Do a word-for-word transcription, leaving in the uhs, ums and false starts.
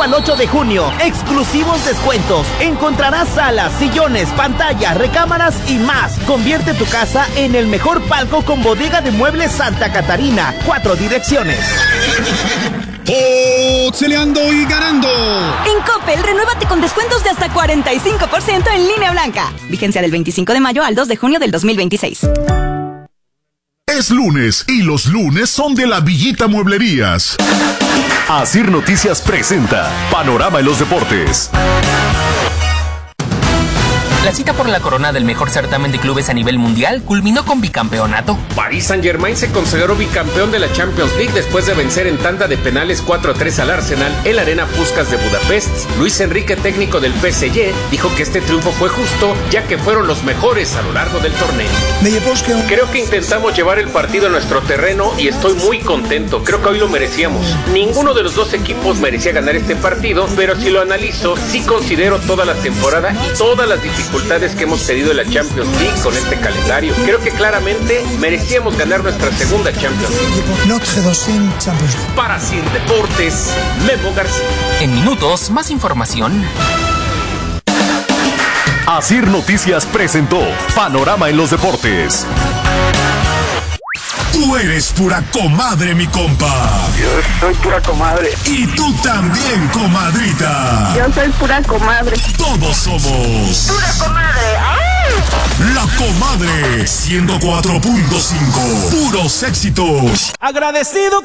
cinco al ocho de junio. Exclusivos descuentos. Encontrarás salas, sillones, pantallas, recámaras y más. Convierte tu casa en el mejor palco con bodega de muebles Santa Catarina. Cuatro direcciones. ¡Pixeleando y ganando! En Coppel, renuévate con descuentos de hasta cuarenta y cinco por ciento en línea blanca. Vigencia del veinticinco de mayo al dos de junio del dos mil veintiséis. Es lunes y los lunes son de la Villita Mueblerías. Asir Noticias presenta Panorama en los Deportes. La cita por la corona del mejor certamen de clubes a nivel mundial culminó con bicampeonato. Paris Saint-Germain se consagró bicampeón de la Champions League después de vencer en tanda de penales cuatro a tres al Arsenal en la Arena Puskás de Budapest. Luis Enrique, técnico del P S G, dijo que este triunfo fue justo, ya que fueron los mejores a lo largo del torneo. Creo que intentamos llevar el partido a nuestro terreno y estoy muy contento. Creo que hoy lo merecíamos. Ninguno de los dos equipos merecía ganar este partido, pero si lo analizo, sí considero toda la temporada y todas las dificultades que hemos tenido en la Champions League con este calendario. Creo que claramente merecíamos ganar nuestra segunda Champions League. Para Asir Deportes, Memo García. En minutos, más información. Asir Noticias presentó Panorama en los Deportes. Tú eres pura comadre, mi compa. Yo soy pura comadre. Y tú también, comadrita. Yo soy pura comadre. Todos somos Pura comadre. ¡Ay! La Comadre ciento cuatro punto cinco. Puros éxitos. Agradecido